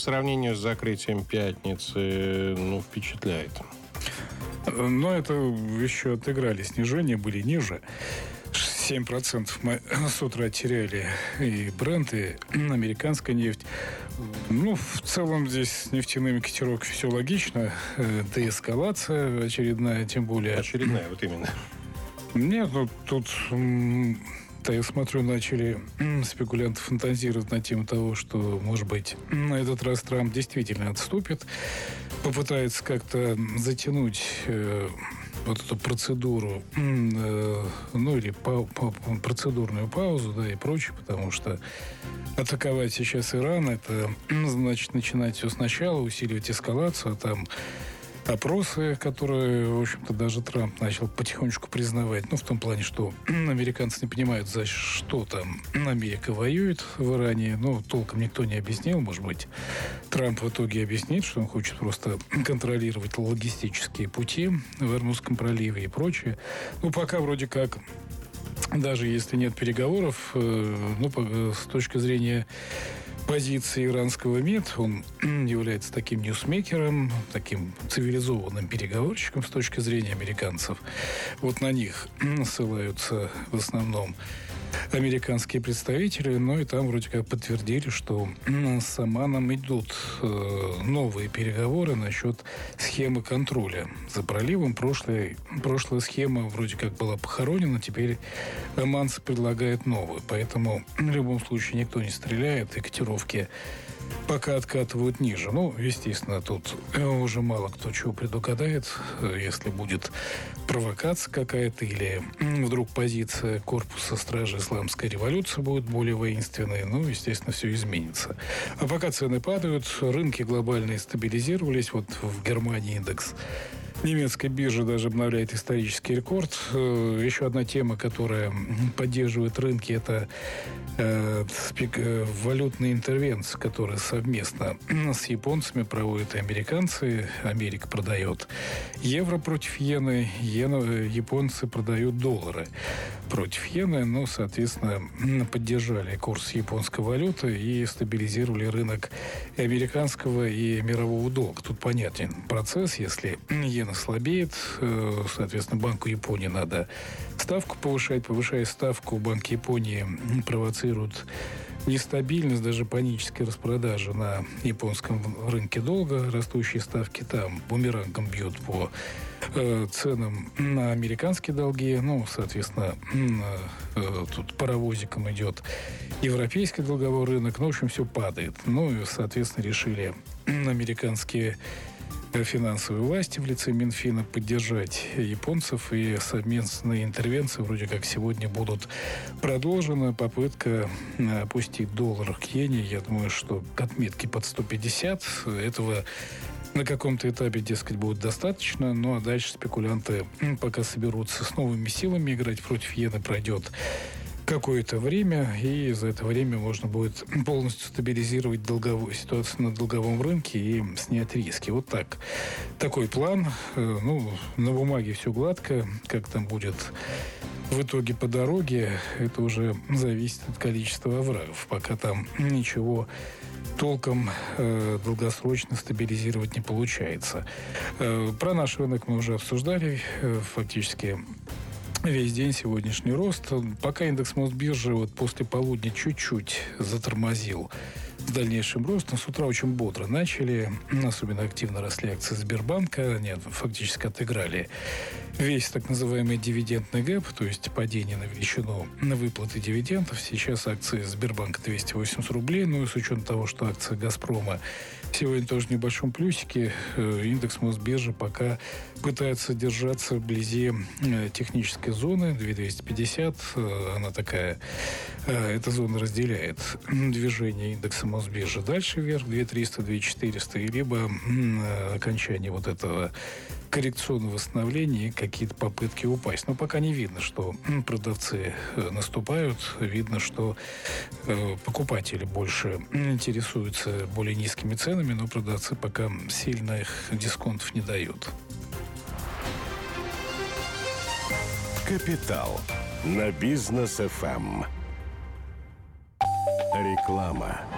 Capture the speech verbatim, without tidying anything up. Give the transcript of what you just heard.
сравнению с закрытием пятницы, ну, впечатляет. Но это еще отыграли. Снижения были ниже. семь процентов мы с утра теряли и Брент, и американская нефть. Ну, в целом здесь с нефтяными котировками все логично. Деэскалация очередная, тем более... Очередная, вот именно. Нет, ну, тут... Да, я смотрю, начали спекулянты фантазировать на тему того, что, может быть, на этот раз Трамп действительно отступит, попытается как-то затянуть э, вот эту процедуру, э, ну, или па- па- процедурную паузу, да, и прочее, потому что атаковать сейчас Иран, это значит начинать все сначала, усиливать эскалацию, а там опросы, которые, в общем-то, даже Трамп начал потихонечку признавать. Ну, в том плане, что американцы не понимают, за что там Америка воюет в Иране. Ну, толком никто не объяснил. Может быть, Трамп в итоге объяснит, что он хочет просто контролировать логистические пути в Ормузском проливе и прочее. Ну, пока вроде как, даже если нет переговоров, ну, с точки зрения позиции иранского МИД, он является таким ньюсмейкером, таким цивилизованным переговорщиком с точки зрения американцев. Вот на них ссылаются в основном американские представители, но и там вроде как подтвердили, что с Оманом идут новые переговоры насчет схемы контроля за проливом. Прошлая, прошлая схема вроде как была похоронена, теперь оманцы предлагают новую. Поэтому в любом случае никто не стреляет, и котировки пока откатывают ниже. Ну, естественно, тут уже мало кто чего предугадает. Если будет провокация какая-то или вдруг позиция корпуса стражи исламской революции будет более воинственной, ну, естественно, все изменится. А пока цены падают, рынки глобальные стабилизировались. Вот в Германии индекс немецкой биржи даже обновляет исторический рекорд. Еще одна тема, которая поддерживает рынки, это э, спек, э, валютные интервенции, которые совместно с японцами проводят и американцы. Америка продает евро против иены, иены, японцы продают доллары против иены. Ну, соответственно, поддержали курс японской валюты и стабилизировали рынок и американского, и мирового долга. Тут понятен процесс. Если иена слабеет, соответственно, Банку Японии надо ставку повышать. Повышая ставку, Банк Японии провоцирует нестабильность, даже панические распродажи на японском рынке долга. Растущие ставки там бумерангом бьют по э, ценам на американские долги. Ну, соответственно, э, тут паровозиком идет европейский долговой рынок. Ну, в общем, все падает. Ну, и, соответственно, решили американские финансовые власти в лице Минфина поддержать японцев, и совместные интервенции вроде как сегодня будут продолжены. Попытка опустить доллар к иене, я думаю, что к отметке под сто пятьдесят этого на каком-то этапе, дескать, будет достаточно. Ну, а дальше спекулянты пока соберутся с новыми силами играть против иены, пройдет какое-то время, и за это время можно будет полностью стабилизировать долговую ситуацию на долговом рынке и снять риски. Вот так. Такой план. Ну, на бумаге все гладко. Как там будет в итоге по дороге, это уже зависит от количества оврагов. Пока там ничего толком э, долгосрочно стабилизировать не получается. Э, про наш рынок мы уже обсуждали. Э, фактически весь день сегодняшний рост. Пока индекс Мосбиржи вот после полудня чуть-чуть затормозил с дальнейшим ростом. С утра очень бодро начали. Особенно активно росли акции Сбербанка. Нет, фактически отыграли весь так называемый дивидендный гэп, то есть падение на величину на выплаты дивидендов. Сейчас акции Сбербанка двести восемьдесят рублей. Ну и с учетом того, что акции Газпрома сегодня тоже в небольшом плюсике, индекс Мосбиржи пока пытается держаться вблизи технической зоны две тысячи двести пятьдесят. Она такая, эта зона разделяет движение индекса Мосбиржи дальше вверх, две тысячи триста - две тысячи четыреста, и либо окончание вот этого коррекционного восстановления и какие-то попытки упасть. Но пока не видно, что продавцы наступают. Видно, что покупатели больше интересуются более низкими ценами, но продавцы пока сильно их дисконтов не дают. Капитал на Бизнес эф эм. Реклама.